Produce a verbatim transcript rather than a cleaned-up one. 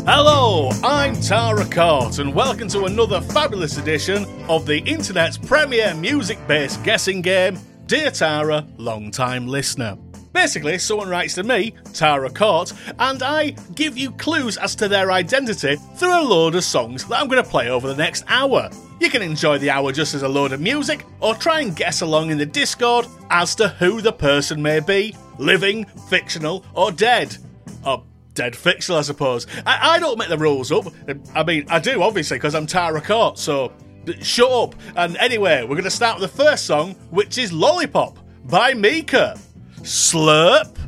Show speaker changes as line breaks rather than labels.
Hello, I'm Tara Court, and welcome to another fabulous edition of the internet's premier music-based guessing game, Dear Tara, Long-Time Listener. Basically, someone writes to me, Tara Court, and I give you clues as to their identity through a load of songs that I'm going to play over the next hour. You can enjoy the hour just as a load of music, or try and guess along in the Discord as to who the person may be, living, fictional, or dead. Or dead fictional, I suppose. I, I don't make the rules up. I mean, I do, obviously, because I'm Tara Court, so shut up. And anyway, we're going to start with the first song, which is Lollipop by Mika. Slurp.